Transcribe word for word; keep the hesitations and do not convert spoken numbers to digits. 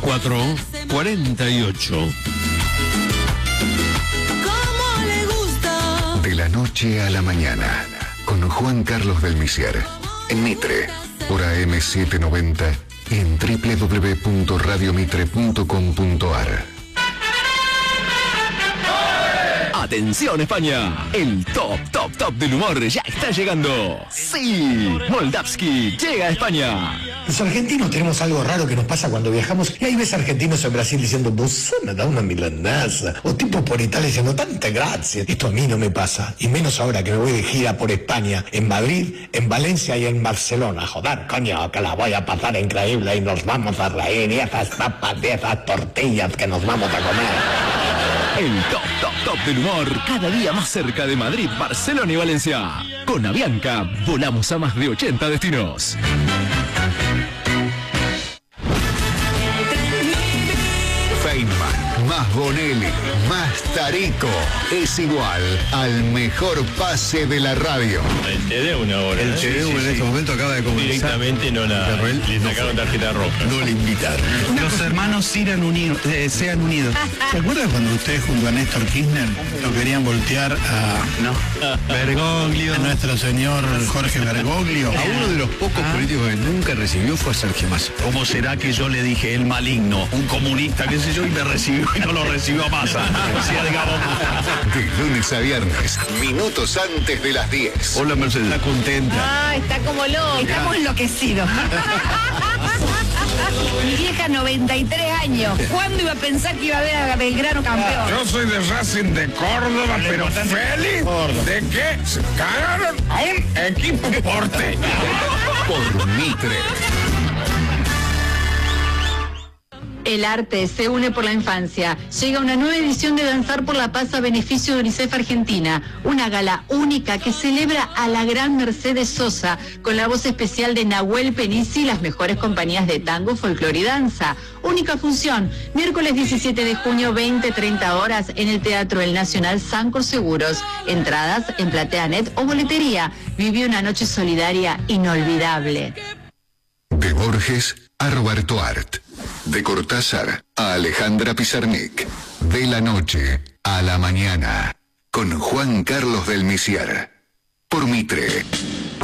cuatro cuarenta y ocho. ¿Cómo le gusta? De la noche a la mañana, con Juan Carlos del Misier, en Mitre, por A M setecientos noventa y en doble u doble u doble u punto radio mitre punto com punto a r. Atención España, el top, top, top del humor ya está llegando. Sí, Moldavsky llega a España. Los argentinos tenemos algo raro que nos pasa cuando viajamos y ahí ves argentinos en Brasil diciendo vos me da una milanesa, o tipos por Italia diciendo tanta gracia. Esto a mí no me pasa, y menos ahora que me voy de gira por España, en Madrid, en Valencia y en Barcelona. Joder, coño, que la voy a pasar increíble y nos vamos a reír, y esas papas y esas tortillas que nos vamos a comer. El top, top, top del humor, cada día más cerca de Madrid, Barcelona y Valencia. Con Avianca, volamos a más de ochenta destinos. Feynman, más Bonelli, más Tarico, es igual al mejor pase de la radio. El T D una hora. El T D en este momento acaba de comunicar. Directamente no la, le sacaron tarjeta roja. No le invitaron. Los hermanos sean unidos. Eh, sean unidos. ¿Se acuerdan cuando ustedes junto a Néstor Kirchner lo querían voltear a no. Bergoglio, a nuestro señor Jorge Bergoglio? A uno de los pocos Ah. políticos que nunca recibió fue a Sergio Massa. ¿Cómo será que yo le dije el maligno, un comunista, qué sé yo, y me recibió y no lo recibió a Massa? Decía, digamos, De lunes a viernes, minutos antes de las diez. Hola Mercedes. está contenta. Ah, está como loco. Estamos enloquecidos. Mi vieja, noventa y tres años. ¿Cuándo iba a pensar que iba a ver a Belgrano campeón? Yo soy de Racing de Córdoba, pero feliz de que se cagaron a un equipo porteño. Por Mitre. El arte se une por la infancia. Llega una nueva edición de Danzar por la Paz a beneficio de UNICEF Argentina. Una gala única que celebra a la gran Mercedes Sosa, con la voz especial de Nahuel Penisi y las mejores compañías de tango, folclore y danza. Única función, miércoles diecisiete de junio, veinte treinta horas, en el Teatro El Nacional Sancor Seguros. Entradas en PlateaNet o boletería. Vive una noche solidaria inolvidable. De Borges a Roberto Art. De Cortázar a Alejandra Pizarnik. De la noche a la mañana. Con Juan Carlos del Misier. Por Mitre.